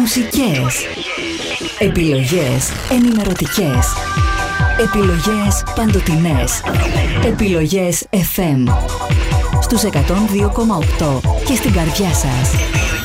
Μουσικές. Επιλογές ενημερωτικές. Επιλογές παντοτινές. Επιλογές FM. Στους 102,8 και στην καρδιά σας.